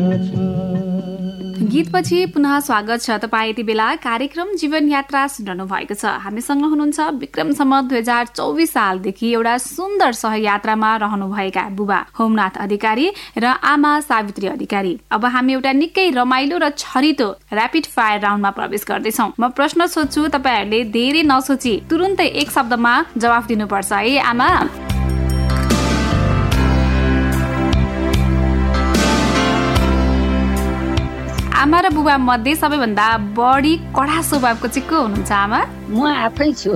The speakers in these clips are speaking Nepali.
गीतपछि पुनः स्वागत छ। तपाईँ यति बेला कार्यक्रम जीवन यात्रा सुनिरहनु भएको छ। हामीसँग हुनुहुन्छ विक्रम सम्वत 2024 सालदेखि एउटा सुन्दर सहयात्रामा रहनुभएका बुबा होमनाथ अधिकारी र आमा सावित्री अधिकारी। अब हामी एउटा निकै रमाइलो र छरितो ऱ्यापिड फायर राउन्डमा प्रवेश गर्दैछौँ। म प्रश्न सोध्छु, तपाईहरूले धेरै नसोची तुरुन्तै एक शब्दमा जवाफ दिनुपर्छ है आमा। आमा र बुबा मध्ये सबैभन्दा बढी कडा स्वभावको चाहिँ को हुनुहुन्छ आमा? म आफै छु।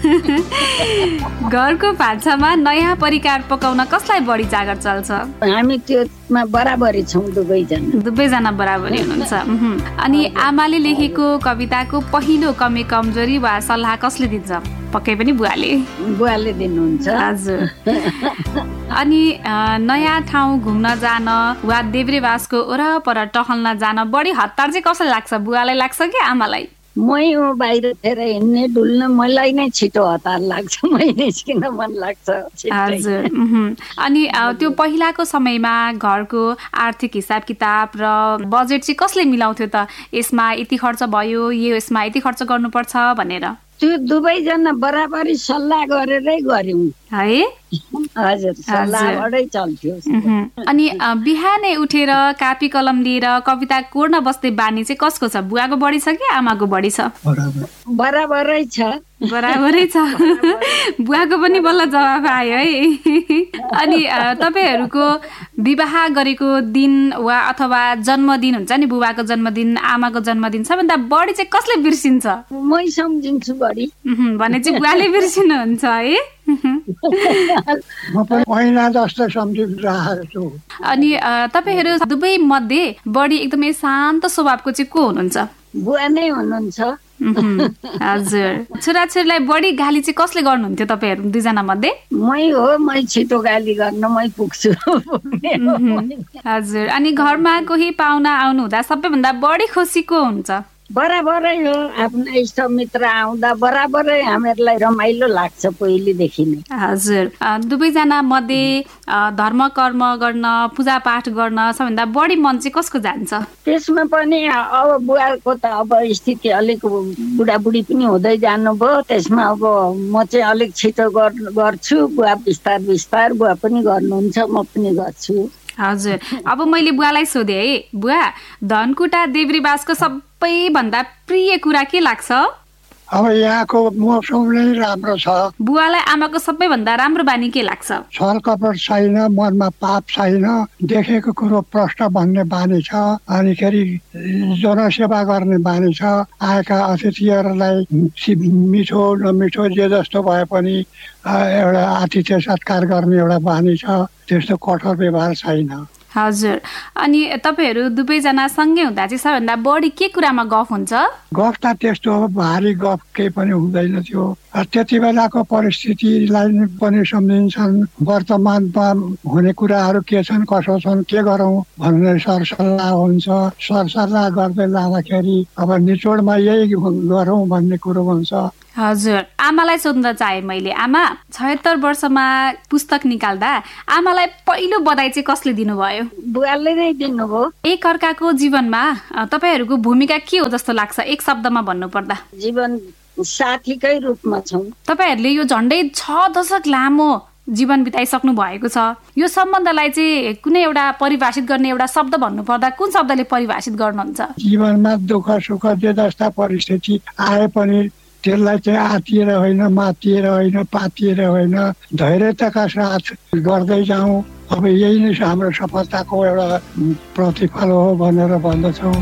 घरको भान्सामा नयाँ परिकार पकाउन कसलाई बढी जागर चल्छ? हामी त्योमा बराबरी छौँ, दुवैजना बराबरी हुनुहुन्छ। अनि आमाले लेखेको कविताको पहिलो कमी कमजोरी वा सल्लाह कसले दिन्छ? पक्कै पनि बुवाले दिनुहुन्छ। हजुर। अनि नयाँ ठाउँ घुम्न जान वा देब्रेबासको वरपर टहल्न जान बढी हतार चाहिँ कसलाई लाग्छ? बुवालाई लाग्छ कि आमालाई? मै हो बाहिरतिर हिँड्ने डुल्न, मलाई नै छिटो हतार लाग्छ, मै निस्किन मन लाग्छ। हजुर। अनि त्यो पहिलाको समयमा घरको आर्थिक हिसाब किताब र बजेट चाहिँ कसले मिलाउँथ्यो त? यसमा यति खर्च भयो, यसमा यति खर्च गर्नुपर्छ भनेर? त्यो दुवैजना बराबरी सल्लाह गरेरै गर्यौं है। हजुर, सल्लाहबाटै चल्थ्यो। अनि बिहानै उठेर कापी कलम लिएर कविता कोर्न बस्ने बानी चाहिँ कसको छ? बुवाको बढी छ कि आमाको बढी छ? बराबरै छ। बुवाको पनि बल्ल जवाफ आयो है। अनि तपाईहरूको विवाह गरेको दिन वा अथवा जन्मदिन हुन्छ नि, बुबाको जन्मदिन, आमाको जन्मदिन, सबभन्दा बढी चाहिँ कसले बिर्सिन्छ? मै सम्झिन्छु बढी। भने चाहिँ बुवाले बिर्सिनुहुन्छ है। अनि तपाईँहरू दुवै मध्ये बढी एकदमै शान्त स्वभावको चाहिँ को हुनुहुन्छ? बुवा नै हुनुहुन्छ। हजुर। छोराछोरीलाई बढी गाली चाहिँ कसले गर्नुहुन्थ्यो तपाईँहरू दुईजना मध्ये? मै हो, मै छिटो गाली गर्न मै पुग्छु। हजुर। अनि घरमा कोही पाहुना आउनु हुँदा सबैभन्दा बढी खुसी को हुन्छ? बराबरै हो, आफ्ना इष्टमित्र आउँदा बराबरै हामीहरूलाई रमाइलो लाग्छ पहिलेदेखि नै। हजुर। दुवैजना मध्ये धर्म कर्म गर्न, पूजापाठ गर्न सबभन्दा बढी मन चाहिँ कसको जान्छ? त्यसमा पनि अब बुवाको त अब स्थिति अलिक बुढाबुढी पनि हुँदै जानुभयो, त्यसमा अब म चाहिँ अलिक छिटो गर्छु, बुवा बिस्तार बुवा पनि गर्नुहुन्छ, म पनि गर्छु। हजुर। अब मैले बुवालाई सोधेँ है, बुवा धनकुटा देब्रेबासको सबैभन्दा प्रिय कुरा के लाग्छ? अब यहाँको मौसम नै राम्रो छ। बुवालाई आमाको सबैभन्दा राम्रो बानी के लाग्छ? छल कपट छैन, मनमा पाप छैन, देखेको कुरो प्रश्न भन्ने बानी छ, अनिखेरि जनसेवा गर्ने बानी छ, आएका अतिथिहरूलाई मिठो नमिठो जे जस्तो भए पनि एउटा आतिथ्य सत्कार गर्ने एउटा बानी छ, त्यस्तो कठोर व्यवहार छैन। हजुर। अनि तपाईहरू दुवैजना सँगै हुँदा चाहिँ सबभन्दा बढी के कुरामा गफ हुन्छ? गफ त त्यस्तो भारी गफ केही पनि हुँदैन थियो। त्यति बेलाको परिस्थितिलाई पनि सम्झिन्छन्, वर्तमानमा हुने कुराहरू के छन्, कसो छन्, के गरौँ भन्ने सरसल्लाह हुन्छ। सरसल्लाह गर्दै लाँदाखेरि अब निचोडमा यही गरौँ भन्ने कुरो हुन्छ। हजुर। आमालाई सोध्न चाहे मैले, आमा 76 वर्षमा पुस्तक निकाल्दा आमालाई पहिलो बधाई चाहिँ कसले दिनुभयो? बुवाले नै दिनुभयो। एक अर्काको जीवनमा तपाईहरूको भूमिका के हो जस्तो लाग्छ एक शब्दमा भन्नुपर्दा? जीवन साथीकै रूपमा छौँ। तपाईहरूले यो झन्डै 6 दशक लामो जीवन बिताइसक्नु भएको छ। यो सम्बन्धलाई चाहिँ कुनै एउटा परिभाषित गर्ने एउटा शब्द भन्नुपर्दा कुन शब्दले परिभाषित गर्नुहुन्छ? जीवनमा दुःख सुख जे जस्ता परिस्थिति आए पनि त्यसलाई चाहिँ आतिएर होइन, मातिएर होइन, पातिएर होइन, धैर्यताका साथ गर्दै जाउँ। अब यही नै हाम्रो सफलताको एउटा प्रतिफल हो भनेर भन्दछौँ।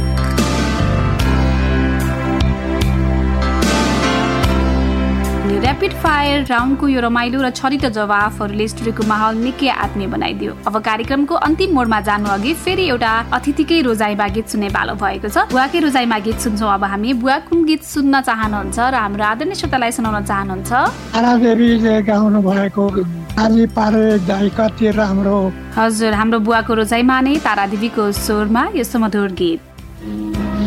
ऱ्यापिड फायर राउन्डको यो रमाइलो र छरितो जवाफहरूले स्टुडियोको माहौल निकै आत्मीय बनाइदियो। अब कार्यक्रमको अन्तिम मोडमा जानु अघि फेरि एउटा अतिथिकै रोजाइमा गीत सुन्ने बालो भएको छ। बुवाकै रोजाइमा गीत सुन्छौँ। अब हामी बुवा कुन गीत सुन्न चाहनुहुन्छ र हाम्रो आदरणीय श्रोतालाई सुनाउन चाहनुहुन्छ? तारादेवीले गाउनु भएको आली पारे दाइ कति राम्रो। हजुर, हाम्रो बुवाको रोजाइमा नै तारादेवीको स्वरमा यो सुमधुर गीत।